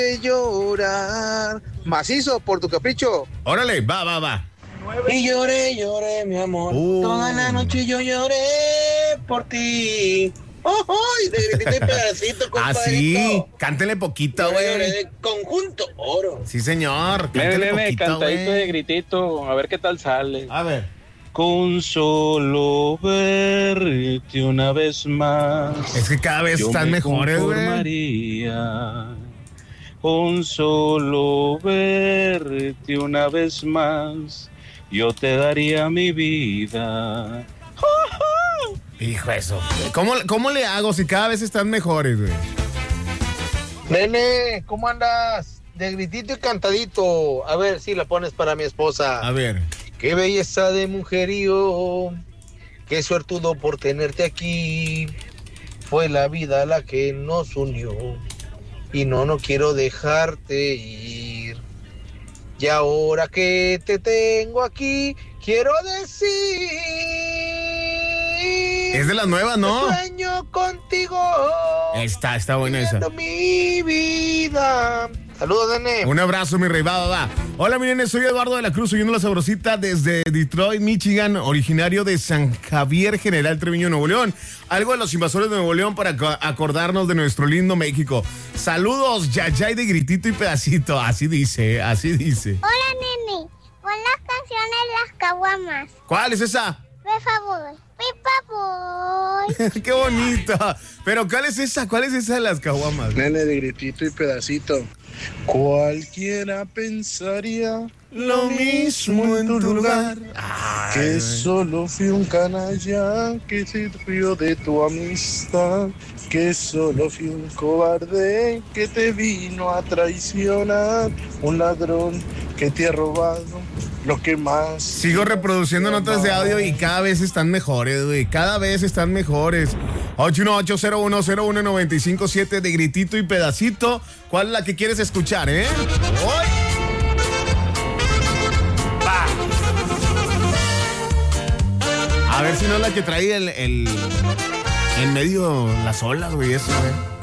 Llorar. Macizo por tu capricho. Órale, va. Y lloré, mi amor. Toda la noche yo lloré por ti. ¡Ay! De gritito y pedacito, compadrito. Así, cántele poquito, Lloré güey. de conjunto oro. Sí, señor. Cántele poquito, cantadito güey. de gritito, a ver qué tal sale. A ver. Con solo verte una vez más. Es que cada vez yo están me mejores, güey. conformaría. Con solo verte una vez más, yo te daría mi vida. Hijo eso. ¿Cómo le hago si cada vez están mejores, güey? Nene, ¿cómo andas? De gritito y cantadito. A ver si la pones para mi esposa. A ver. Qué belleza de mujerío. Qué suertudo por tenerte aquí. Fue la vida la que nos unió. Y no quiero dejarte ir. Y ahora que te tengo aquí, quiero decir... Es de las nuevas, ¿no? Sueño contigo. Está buena esa. Mi vida. Saludos, nene. Un abrazo, mi rey. Va. Hola, mi nene, soy Eduardo de la Cruz, oyendo la sabrosita desde Detroit, Michigan, originario de San Javier, General Treviño, Nuevo León. Algo de los invasores de Nuevo León para acordarnos de nuestro lindo México. Saludos, Yayay de gritito y pedacito. Así dice. Hola, nene. Pon las canciones Las Caguamas. ¿Cuál es esa? Por favor. Qué bonita. Pero ¿cuál es esa? De las caguamas? Nene, de gritito y pedacito. Cualquiera pensaría lo mismo en tu lugar. Que solo fui un canalla que se rió de tu amistad. Que solo fui un cobarde que te vino a traicionar. Un ladrón que te ha robado lo que más. Sigo reproduciendo notas de audio y cada vez están mejores, güey. 818010195.7 de gritito y pedacito. ¿Cuál es la que quieres escuchar, eh? ¡Hoy! ¡Va! A ver si no es la que trae en medio las olas, güey, eso, güey.